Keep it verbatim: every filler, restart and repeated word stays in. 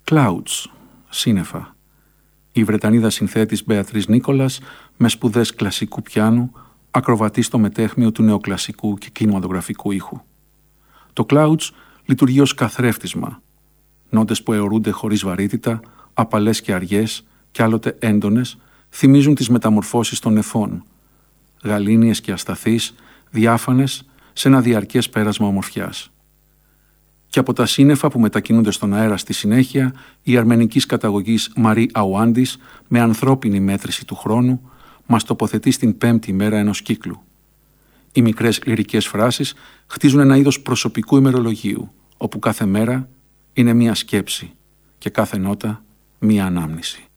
Clouds, σύννεφα. Η Βρετανίδα συνθέτης Μπεατρίς Νίκολας, με σπουδές κλασικού πιάνου, ακροβατεί στο μετέχμιο του νεοκλασικού και κινηματογραφικού ήχου. Το Clouds λειτουργεί ως καθρέφτισμα. Νότες που αιωρούνται χωρίς βαρύτητα, απαλές και αργές, κι άλλοτε έντονες, θυμίζουν τις μεταμορφώσεις των νεφών. Γαλήνιες και ασταθείς, διάφανες, σε ένα διαρκές πέρασμα ομορφιάς. Και από τα σύννεφα που μετακινούνται στον αέρα στη συνέχεια, η αρμενικής καταγωγής Μαρί Αουάντης, με ανθρώπινη μέτρηση του χρόνου, μας τοποθετεί στην πέμπτη μέρα ενός κύκλου. Οι μικρές λυρικές φράσεις χτίζουν ένα είδος προσωπικού ημερολογίου, όπου κάθε μέρα είναι μία σκέψη και κάθε νότα μία ανάμνηση.